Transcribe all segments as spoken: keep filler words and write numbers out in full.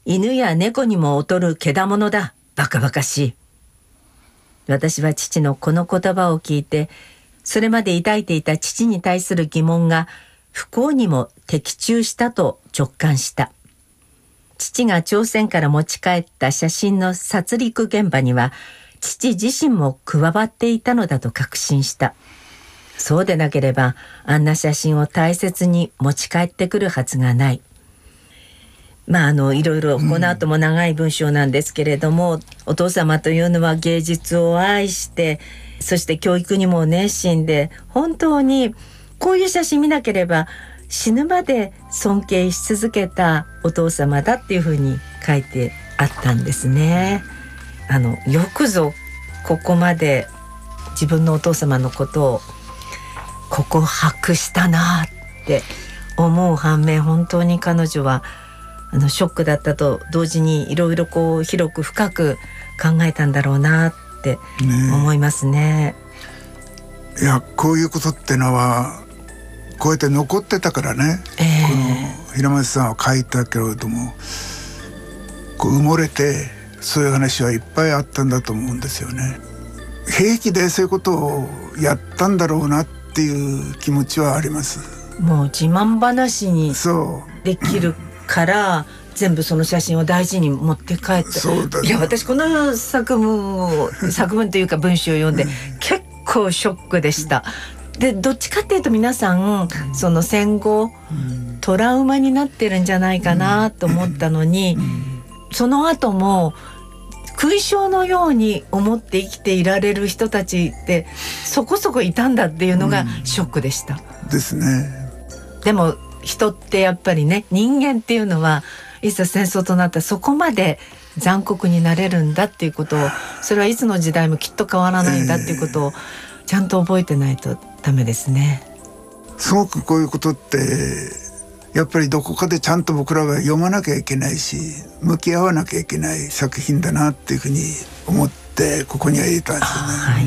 犬や猫にも劣るけだものだ。バカバカしい。私は父のこの言葉を聞いて、それまで抱いていた父に対する疑問が不幸にも的中したと直感した。父が朝鮮から持ち帰った写真の殺戮現場には、父自身も加わっていたのだと確信した。そうでなければ、あんな写真を大切に持ち帰ってくるはずがない。まあ、あのいろいろこの後も長い文章なんですけれども、うん、お父様というのは芸術を愛して、そして教育にも熱心で、本当にこういう写真見なければ死ぬまで尊敬し続けたお父様だっていうふうに書いてあったんですね。あのよくぞここまで自分のお父様のことを告白したなって思う反面、本当に彼女はあのショックだったと同時に、いろいろこう広く深く考えたんだろうなって思いますね。 いや、こういうことってのはこうやって残ってたからね、えー、この平松さんは書いたけれども、こう埋もれてそういう話はいっぱいあったんだと思うんですよね。平気でそういうことをやったんだろうなっていう気持ちはあります。 もう自慢話にできるから全部その写真を大事に持って帰って、 そうだね、 いや私この作文を作文というか文章を読んで結構ショックでした。でどっちかっていうと皆さんその戦後トラウマになってるんじゃないかなと思ったのに、その後も勲章のように思って生きていられる人たちってそこそこいたんだっていうのがショックでした、 うん、ですね。 でも人ってやっぱりね、人間っていうのはいざ戦争となったらそこまで残酷になれるんだっていうことを、それはいつの時代もきっと変わらないんだっていうことをちゃんと覚えてないとダメですね。 すごくこういうことってやっぱりどこかでちゃんと僕らが読まなきゃいけないし、向き合わなきゃいけない作品だなっていうふうに思ってここには入れたんですよね、はい、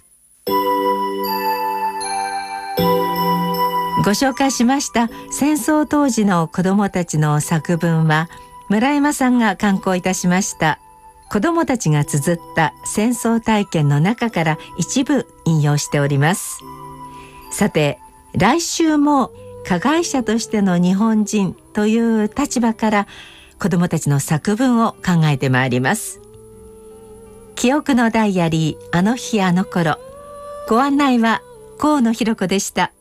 うん、ご紹介しました戦争当時の子どもたちの作文は村山さんが刊行いたしました。子どもたちが綴った戦争体験の中から一部引用しております。さて来週も加害者としての日本人という立場から子どもたちの作文を考えてまいります。記憶のダイアリー、あの日あの頃。ご案内は河野弘子でした。